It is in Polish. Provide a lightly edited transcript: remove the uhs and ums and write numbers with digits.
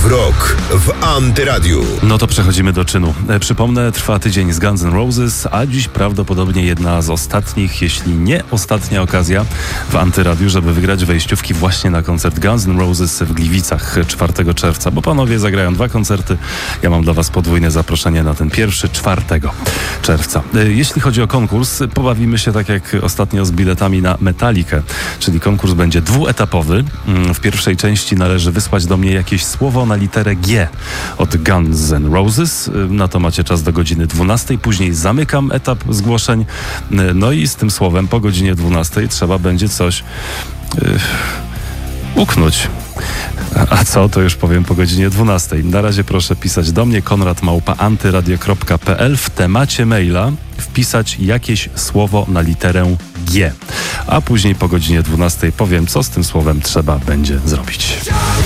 w rok w Antyradiu. No to przechodzimy do czynu. Przypomnę, trwa tydzień z Guns N' Roses, a dziś prawdopodobnie jedna z ostatnich, jeśli nie ostatnia okazja w Antyradiu, żeby wygrać wejściówki właśnie na koncert Guns N' Roses w Gliwicach 4 czerwca, bo panowie zagrają 2 koncerty. Ja mam dla was podwójne zaproszenie na ten pierwszy, 4 czerwca. Jeśli chodzi o konkurs, pobawimy się tak jak ostatnio z biletami na Metallicę, czyli konkurs będzie dwuetapowy. W pierwszej części należy wysłać do mnie jakieś słowo na literę G od Guns N' Roses. Na to macie czas do godziny 12. Później zamykam etap zgłoszeń. No i z tym słowem po godzinie 12 trzeba będzie coś uknąć. A co, to już powiem po godzinie 12. Na razie proszę pisać do mnie konrad@antyradio.pl, w temacie maila wpisać jakieś słowo na literę G. A później po godzinie 12 powiem, co z tym słowem trzeba będzie zrobić.